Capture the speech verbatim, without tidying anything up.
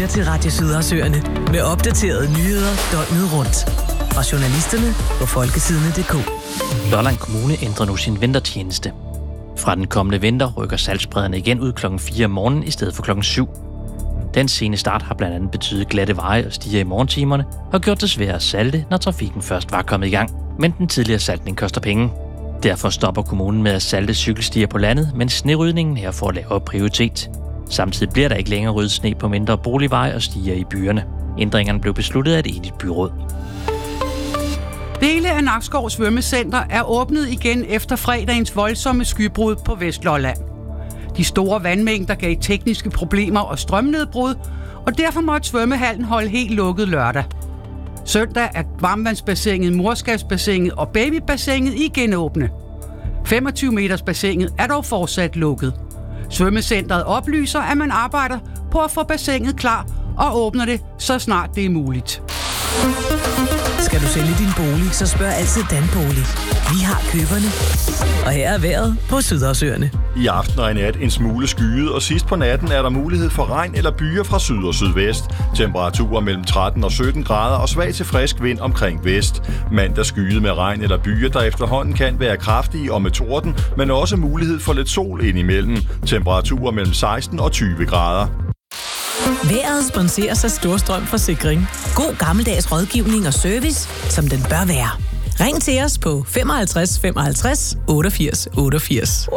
til Radio Sydersøerne med opdaterede nyheder døgnet rundt. Fra journalisterne på folketidene punktum d k. Lolland Kommune ændrer nu sin vintertjeneste. Fra den kommende vinter rykker saltsprederne igen ud klokken fire om morgenen i stedet for klokken syv. Den sene start har blandt andet betydet glatte veje og stier i morgentimerne og gjort det sværere at salte, når trafikken først var kommet i gang. Men den tidligere saltning koster penge. Derfor stopper kommunen med at salte cykelstier på landet, men snerydningen her får lavere prioritet. Samtidig bliver der ikke længere ryddet sne på mindre boligveje og stier i byerne. Ændringerne blev besluttet af et enigt byråd. Dele af Nakskov Svømmecenter er åbnet igen efter fredagens voldsomme skybrud på Vestlolland. De store vandmængder gav tekniske problemer og strømnedbrud, og derfor måtte svømmehallen holde helt lukket lørdag. Søndag er varmvandsbassinet, morskabsbassinet og babybassinet igen åbne. femogtyve meters bassinet er dog fortsat lukket. Svømmecentret oplyser, at man arbejder på at få bassinet klar og åbner det, så snart det er muligt. Skal du sælge din bolig, så spørg altid Danbolig. Vi har køberne. Og her er vejret på Sydersøerne. I aften og i nat en smule skyet, og sidst på natten er der mulighed for regn eller byer fra syd og sydvest. Temperaturer mellem tretten og sytten grader og svag til frisk vind omkring vest. Mandag skyet med regn eller byer, der efterhånden kan være kraftige og med torden, men også mulighed for lidt sol indimellem. Temperaturer mellem seksten og tyve grader. Vejret sponseres af Storstrøm Forsikring. God gammeldags rådgivning og service, som den bør være. Ring til os på femoghalvtreds femoghalvtreds otteogfirs otteogfirs.